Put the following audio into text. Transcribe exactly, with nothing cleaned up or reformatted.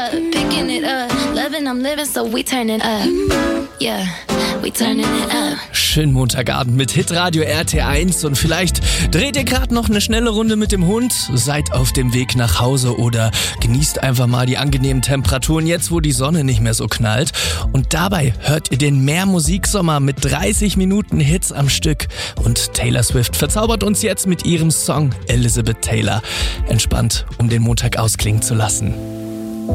Picking it up, loving, I'm living, so we turning up. Yeah, we turning it up. Schönen Montagabend mit Hitradio R T eins und vielleicht dreht ihr gerade noch eine schnelle Runde mit dem Hund, seid auf dem Weg nach Hause oder genießt einfach mal die angenehmen Temperaturen jetzt, wo die Sonne nicht mehr so knallt. Und dabei hört ihr den Mehr-Musiksommer mit dreißig Minuten Hits am Stück. Und Taylor Swift verzaubert uns jetzt mit ihrem Song Elizabeth Taylor. Entspannt, um den Montag ausklingen zu lassen.